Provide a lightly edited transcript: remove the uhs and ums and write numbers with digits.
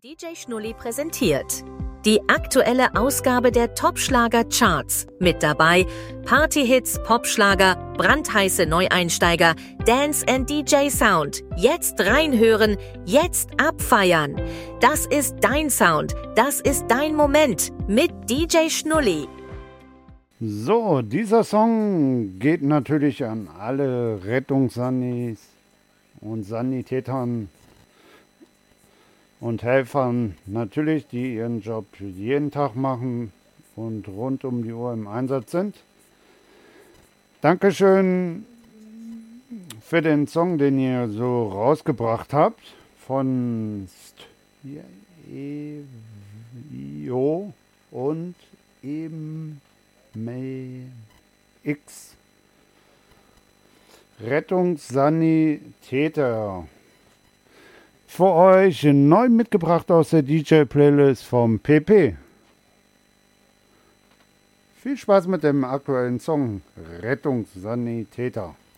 DJ Schnulli präsentiert die aktuelle Ausgabe der Top-Schlager-Charts. Mit dabei Partyhits, Popschlager, brandheiße Neueinsteiger, Dance and DJ Sound. Jetzt reinhören, jetzt abfeiern. Das ist dein Sound, das ist dein Moment mit DJ Schnulli. So, dieser Song geht natürlich an alle Rettungssanitätern und Sanitätern und Helfern natürlich, die ihren Job jeden Tag machen und rund um die Uhr im Einsatz sind. Dankeschön für den Song, den ihr so rausgebracht habt von Stevio und X. Rettungssanitäter. Für euch neu mitgebracht aus der DJ-Playlist vom PP. Viel Spaß mit dem aktuellen Song Rettungssanitäter.